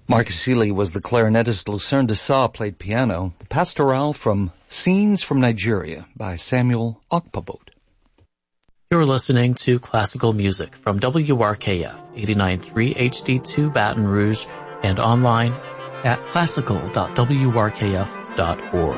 Marcus Seeley was the clarinetist. Lucerne de Sa played piano. The Pastoral from Scenes from Nigeria by Samuel Okpobot. You're listening to classical music from WRKF 89.3 HD2 Baton Rouge and online at classical.wrkf.org.